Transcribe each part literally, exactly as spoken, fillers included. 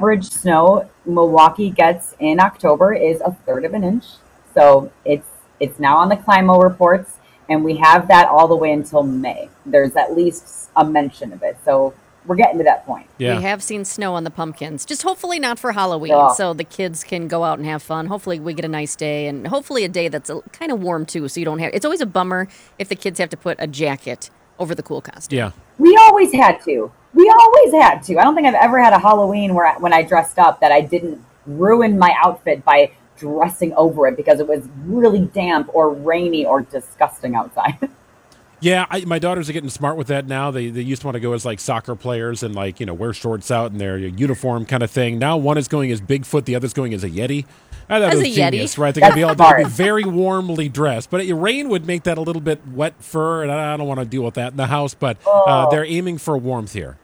average snow Milwaukee gets in October is a third of an inch. So it's it's now on the Climo reports, and we have that all the way until May. There's at least a mention of it. So we're getting to that point. Yeah. We have seen snow on the pumpkins. Just hopefully not for Halloween, Yeah. so the kids can go out and have fun. Hopefully we get a nice day, and hopefully a day that's a, kind of warm, too, so you don't have... It's always a bummer if the kids have to put a jacket over the cool costume. Yeah. We always had to. We always had to. I don't think I've ever had a Halloween where I, when I dressed up that I didn't ruin my outfit by dressing over it because it was really damp or rainy or disgusting outside. Yeah, I, my daughters are getting smart with that now. They they used to want to go as like soccer players and like, you know, wear shorts out in their uniform kind of thing. Now one is going as Bigfoot, the other's going as a Yeti. I thought As it was a genius, Yeti? right? They're going to be all they're gonna be That's very warmly dressed. But rain would make that a little bit wet fur, and I don't want to deal with that in the house. But uh, Oh. they're aiming for warmth here.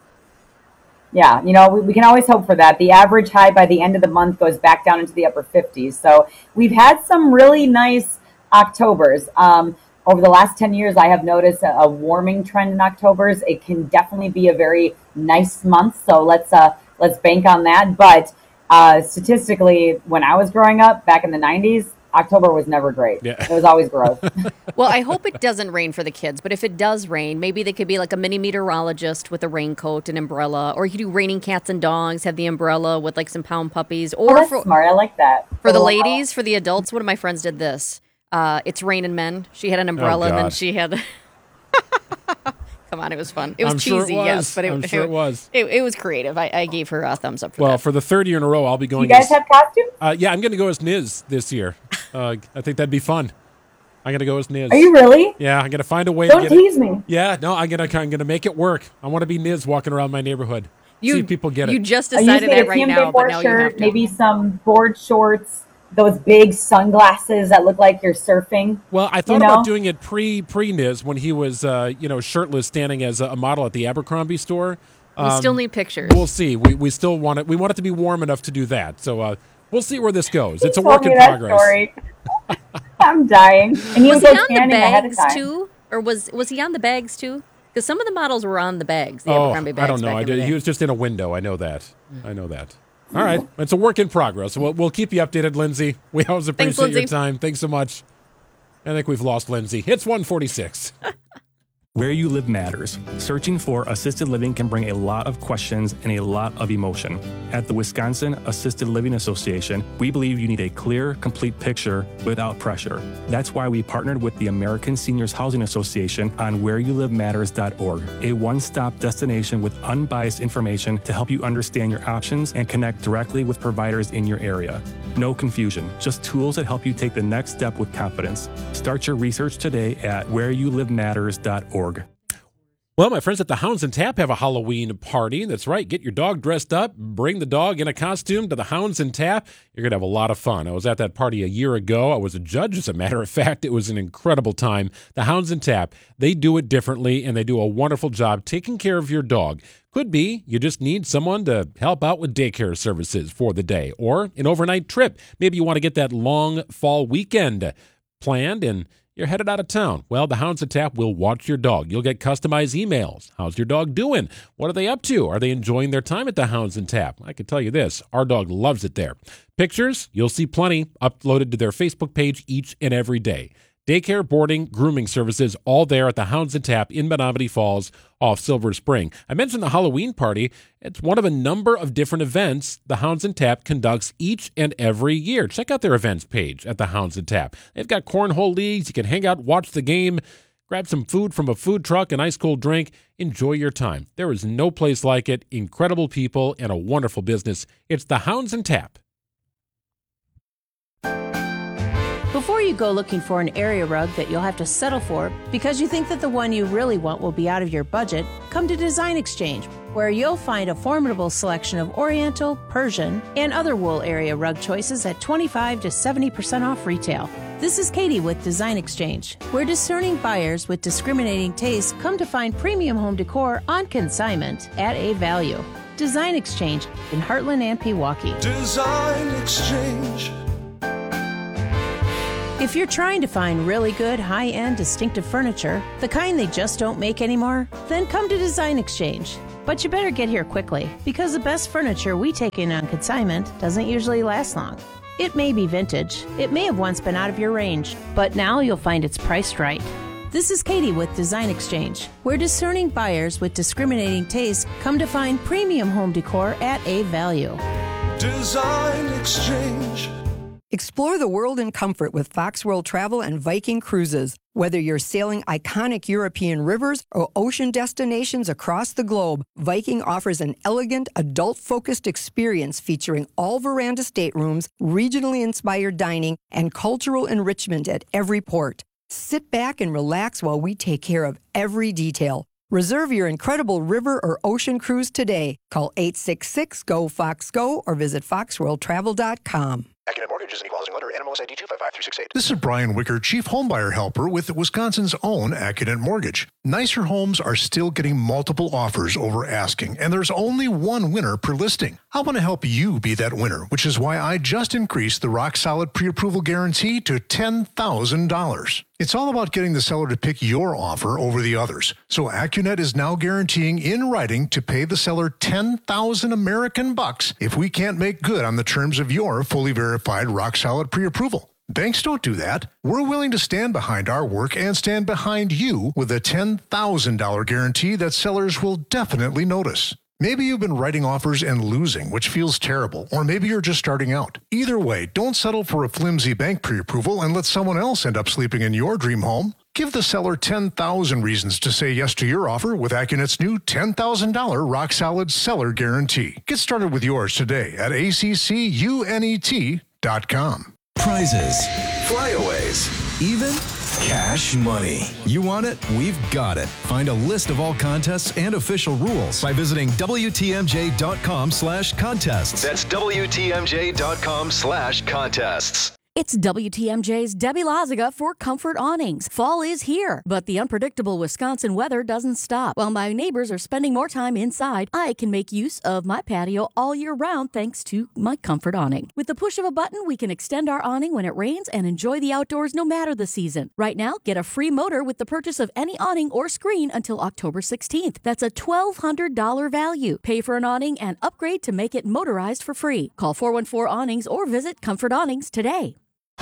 Yeah, you know, we, we can always hope for that. The average high by the end of the month goes back down into the upper fifties. So we've had some really nice Octobers. Um, over the last ten years, I have noticed a, a warming trend in Octobers. It can definitely be a very nice month. So let's uh, let's bank on that. But uh, statistically, when I was growing up back in the nineties, October was never great. Yeah. It was always gross. Well, I hope it doesn't rain for the kids, but if it does rain, maybe they could be like a mini meteorologist with a raincoat and umbrella, or you could do raining cats and dogs, have the umbrella with like some pound puppies, Oh, or that's for, smart. I like that. for the Oh, wow. ladies, for the adults. One of my friends did this. Uh, it's Raining Men. She had an umbrella, and then God. she had... Come on, it was fun. It was I'm cheesy, sure it was. yes, but it, I'm sure it was. It, it was creative. I, I gave her a thumbs up for Well, that. for the third year in a row, I'll be Do going you guys as... have costumes? Uh, yeah, I'm going to go as Niz this year. Uh, I think that'd be fun. I'm going to go as Niz. Are you really? Yeah, I'm going to find a way Don't to get tease it. me. Yeah, no, I'm going to I'm going to make it work. I want to be Niz walking around my neighborhood. you, See if people get you it. just Are you decided saying that a right T M J now, but board now you have shirt, to. maybe some board shorts, those big sunglasses that look like you're surfing? Well, I thought you know? about doing it pre pre Niz when he was uh, you know shirtless standing as a, a model at the Abercrombie store. We Um, still need pictures. We'll see. We we still want it. We want it to be warm enough to do that. So uh, we'll see where this goes. It's a He work told me in that progress. story. I'm dying. And he Was was, he like on the tanning ahead of bags time. too, or was was he on the bags too? Because some of the models were on the bags. The Oh, Abercrombie bags I don't know. back I in the did, day. he was just in a window. I know that. I know that. All right. It's a work in progress. We'll, we'll keep you updated, Lindsay. We always appreciate Thanks, your Lindsay. time. Thanks so much. I think we've lost Lindsay. It's one forty-six. Where you live matters. Searching for assisted living can bring a lot of questions and a lot of emotion. At the Wisconsin Assisted Living Association, we believe you need a clear, complete picture without pressure. That's why we partnered with the American Seniors Housing Association on where you live matters dot org, a one-stop destination with unbiased information to help you understand your options and connect directly with providers in your area. No confusion, just tools that help you take the next step with confidence. Start your research today at where you live matters dot org. Well, my friends at the Hounds and Tap have a Halloween party. That's right. Get your dog dressed up. Bring the dog in a costume to the Hounds and Tap. You're going to have a lot of fun. I was at that party a year ago. I was a judge, as a matter of fact. It was an incredible time. The Hounds and Tap, they do it differently, and they do a wonderful job taking care of your dog. Could be you just need someone to help out with daycare services for the day, or an overnight trip. Maybe you want to get that long fall weekend planned and you're headed out of town. Well, the Hounds and Tap will watch your dog. You'll get customized emails. How's your dog doing? What are they up to? Are they enjoying their time at the Hounds and Tap? I can tell you this, our dog loves it there. Pictures, you'll see plenty uploaded to their Facebook page each and every day. Daycare, boarding, grooming services, all there at the Hounds and Tap in Menominee Falls off Silver Spring. I mentioned the Halloween party. It's one of a number of different events the Hounds and Tap conducts each and every year. Check out their events page at the Hounds and Tap. They've got cornhole leagues. You can hang out, watch the game, grab some food from a food truck, an ice cold drink. Enjoy your time. There is no place like it. Incredible people and a wonderful business. It's the Hounds and Tap. Before you go looking for an area rug that you'll have to settle for because you think that the one you really want will be out of your budget, come to Design Exchange, where you'll find a formidable selection of Oriental, Persian, and other wool area rug choices at twenty-five to seventy percent off retail. This is Katie with Design Exchange, where discerning buyers with discriminating tastes come to find premium home decor on consignment at a value. Design Exchange in Heartland and Pewaukee. Design Exchange. If you're trying to find really good, high-end, distinctive furniture, the kind they just don't make anymore, then come to Design Exchange. But you better get here quickly, because the best furniture we take in on consignment doesn't usually last long. It may be vintage, it may have once been out of your range, but now you'll find it's priced right. This is Katie with Design Exchange, where discerning buyers with discriminating tastes come to find premium home decor at a value. Design Exchange. Explore the world in comfort with Fox World Travel and Viking Cruises. Whether you're sailing iconic European rivers or ocean destinations across the globe, Viking offers an elegant, adult-focused experience featuring all veranda staterooms, regionally inspired dining, and cultural enrichment at every port. Sit back and relax while we take care of every detail. Reserve your incredible river or ocean cruise today. Call eight six six, G O, Fox, Go or visit fox world travel dot com. Accunet Mortgage is an equal housing lender. N M L S I D two five five three six eight. This is Brian Wicker, Chief Homebuyer Helper with Wisconsin's own Accunet Mortgage. Nicer homes are still getting multiple offers over asking, and there's only one winner per listing. I want to help you be that winner, which is why I just increased the Rock Solid Pre-Approval Guarantee to ten thousand dollars. It's all about getting the seller to pick your offer over the others. So Accunet is now guaranteeing in writing to pay the seller ten thousand American bucks if we can't make good on the terms of your fully verified Rock Solid Pre-Approval. Banks don't do that. We're willing to stand behind our work and stand behind you with a ten thousand dollars guarantee that sellers will definitely notice. Maybe you've been writing offers and losing, which feels terrible, or maybe you're just starting out. Either way, don't settle for a flimsy bank pre-approval and let someone else end up sleeping in your dream home. Give the seller ten thousand reasons to say yes to your offer with Accunet's new ten thousand dollars Rock Solid Seller Guarantee. Get started with yours today at A C C U N E T dot com. Prizes, flyaways, even cash money. You want it? We've got it. Find a list of all contests and official rules by visiting W T M J dot com slash contests. That's W T M J dot com slash contests. It's W T M J's Debbie Loziga for Comfort Awnings. Fall is here, but the unpredictable Wisconsin weather doesn't stop. While my neighbors are spending more time inside, I can make use of my patio all year round thanks to my Comfort Awning. With the push of a button, we can extend our awning when it rains and enjoy the outdoors no matter the season. Right now, get a free motor with the purchase of any awning or screen until October sixteenth. That's a twelve hundred dollars value. Pay for an awning and upgrade to make it motorized for free. Call four one four awnings or visit Comfort Awnings today.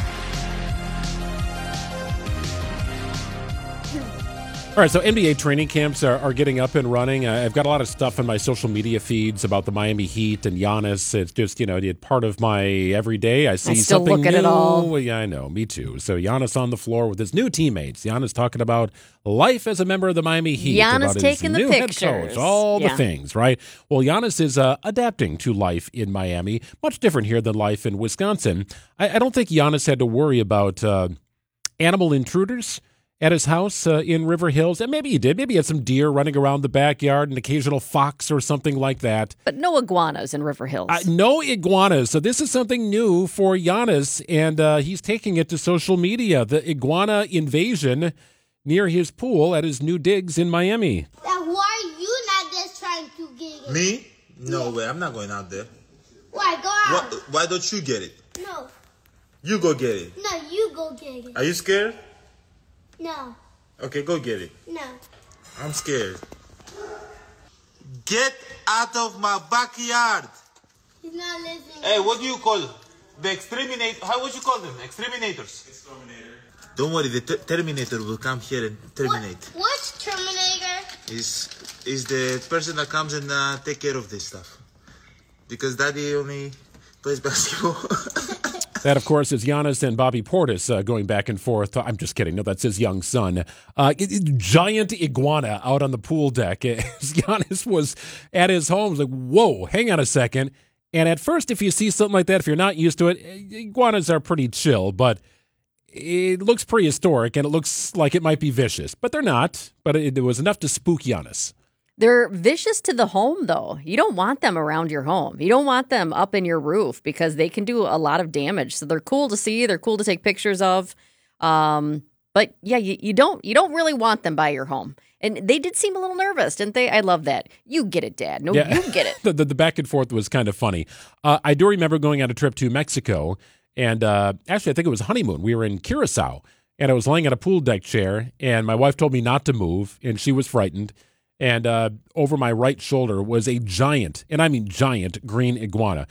All right, so N B A training camps are, are getting up and running. Uh, I've got a lot of stuff in my social media feeds about the Miami Heat and Giannis. It's just, you know, it's part of my everyday. I see I still something look at new. it all. Yeah, I know. Me too. So Giannis on the floor with his new teammates. Giannis talking about life as a member of the Miami Heat. Giannis about taking his the new head pictures. coach, all Yeah. the things, right? Well, Giannis is uh, adapting to life in Miami. Much different here than life in Wisconsin. I, I don't think Giannis had to worry about uh, animal intruders at his house uh, in River Hills. And maybe he did. Maybe he had some deer running around the backyard, an occasional fox or something like that. But no iguanas in River Hills. Uh, no iguanas. So this is something new for Giannis, and uh, he's taking it to social media. The iguana invasion near his pool at his new digs in Miami. Now, why are you not just trying to get it? Me? No way. I'm not going out there. Why? Go out. Why, why don't you get it? No. You go get it. No, you go get it. Are you scared? No. Okay, go get it. No. I'm scared. Get out of my backyard. He's not listening. Hey, what do you call the exterminator? How would you call them? Exterminators. Exterminator. Don't worry, the ter- Terminator will come here and terminate. What? What's Terminator? Is is the person that comes and uh, take care of this stuff. Because Daddy only plays basketball. That, of course, is Giannis and Bobby Portis uh, going back and forth. I'm just kidding. No, that's his young son. Uh, it, it, giant iguana out on the pool deck. As Giannis was at his home, like, whoa, hang on a second. And at first, if you see something like that, if you're not used to it, iguanas are pretty chill, but it looks prehistoric and it looks like it might be vicious. But they're not. But it, it was enough to spook Giannis. They're vicious to the home, though. You don't want them around your home. You don't want them up in your roof because they can do a lot of damage. So they're cool to see. They're cool to take pictures of. Um, but yeah, you, you don't you don't really want them by your home. And they did seem a little nervous, didn't they? I love that. You get it, Dad. No, Yeah. you get it. the, the, the back and forth was kind of funny. Uh, I do remember going on a trip to Mexico, and uh, actually, I think it was honeymoon. We were in Curacao, and I was laying on a pool deck chair, and my wife told me not to move, and she was frightened. And uh, over my right shoulder was a giant, and I mean giant, green iguana.